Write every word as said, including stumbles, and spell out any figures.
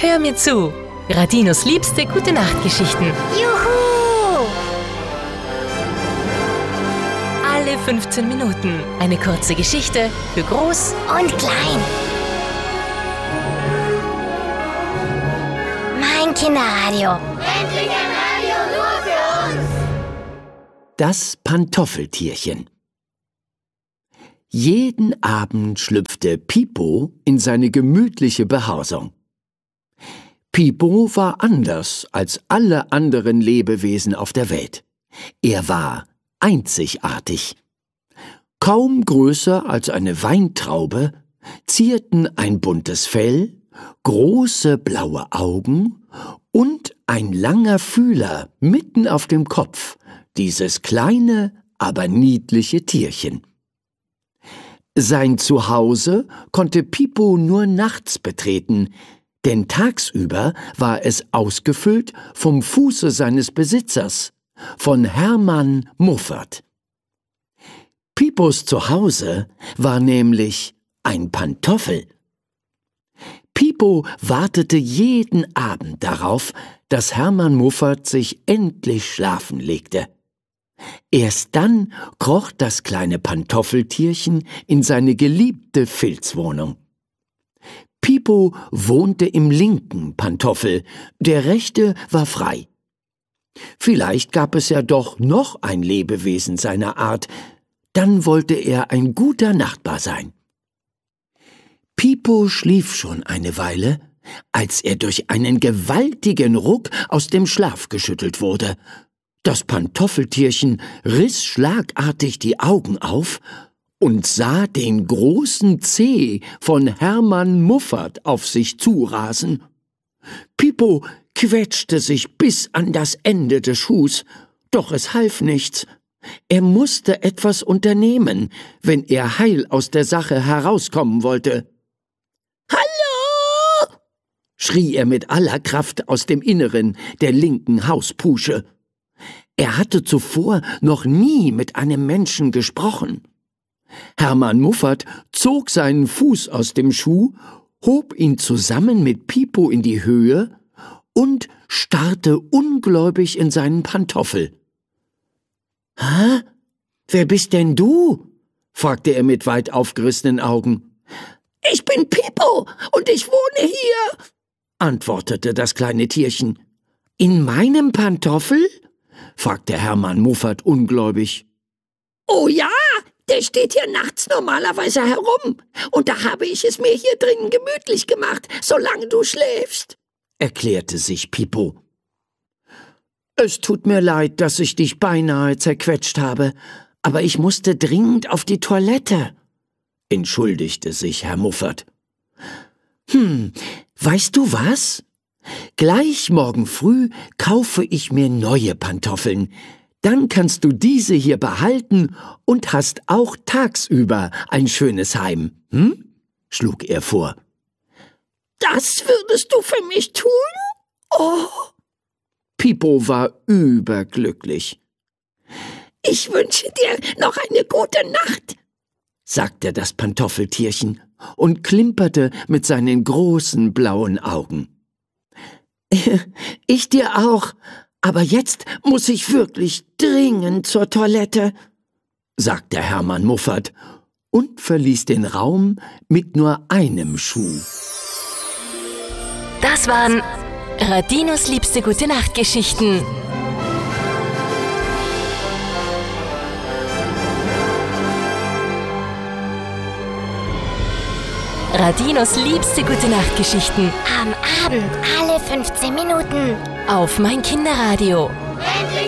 Hör mir zu. Radinos liebste Gute-Nacht-Geschichten. Juhu! Alle fünfzehn Minuten eine kurze Geschichte für Groß Und klein. Mein Kinderradio. Endlich ein Radio nur für uns! Das Pantoffeltierchen. Jeden Abend schlüpfte Pipo in seine gemütliche Behausung. Pipo war anders als alle anderen Lebewesen auf der Welt. Er war einzigartig. Kaum größer als eine Weintraube, zierten ein buntes Fell, große blaue Augen und ein langer Fühler mitten auf dem Kopf, dieses kleine, aber niedliche Tierchen. Sein Zuhause konnte Pipo nur nachts betreten, denn tagsüber war es ausgefüllt vom Fuße seines Besitzers, von Hermann Muffert. Pipos Zuhause war nämlich ein Pantoffel. Pipo wartete jeden Abend darauf, dass Hermann Muffert sich endlich schlafen legte. Erst dann kroch das kleine Pantoffeltierchen in seine geliebte Filzwohnung. Pipo wohnte im linken Pantoffel, der rechte war frei. Vielleicht gab es ja doch noch ein Lebewesen seiner Art, dann wollte er ein guter Nachbar sein. Pipo schlief schon eine Weile, als er durch einen gewaltigen Ruck aus dem Schlaf geschüttelt wurde. Das Pantoffeltierchen riss schlagartig die Augen auf und sah den großen Zeh von Hermann Muffert auf sich zurasen. Pipo quetschte sich bis an das Ende des Schuhs, doch es half nichts. Er musste etwas unternehmen, wenn er heil aus der Sache herauskommen wollte. »Hallo!« schrie er mit aller Kraft aus dem Inneren der linken Hauspusche. Er hatte zuvor noch nie mit einem Menschen gesprochen. Hermann Muffert zog seinen Fuß aus dem Schuh, hob ihn zusammen mit Pipo in die Höhe und starrte ungläubig in seinen Pantoffel. »Hä? Wer bist denn du?« fragte er mit weit aufgerissenen Augen. »Ich bin Pipo und ich wohne hier«, antwortete das kleine Tierchen. »In meinem Pantoffel?« fragte Hermann Muffert ungläubig. »Oh ja, der steht hier nachts normalerweise herum, und da habe ich es mir hier drinnen gemütlich gemacht, solange du schläfst«, erklärte sich Pipo. »Es tut mir leid, dass ich dich beinahe zerquetscht habe, aber ich musste dringend auf die Toilette«, entschuldigte sich Herr Muffert. »Hm, weißt du was? Gleich morgen früh kaufe ich mir neue Pantoffeln. Dann kannst du diese hier behalten und hast auch tagsüber ein schönes Heim, hm?« schlug er vor. »Das würdest du für mich tun? Oh!« Pipo war überglücklich. »Ich wünsche dir noch eine gute Nacht«, sagte das Pantoffeltierchen und klimperte mit seinen großen blauen Augen. »Ich dir auch, aber jetzt muss ich wirklich dringend zur Toilette«, sagte Hermann Muffert und verließ den Raum mit nur einem Schuh. Das waren Radinos liebste Gute-Nacht-Geschichten. Radinos liebste Gute-Nacht-Geschichten. Am Abend alle fünfzehn Minuten. Auf mein Kinderradio. Endlich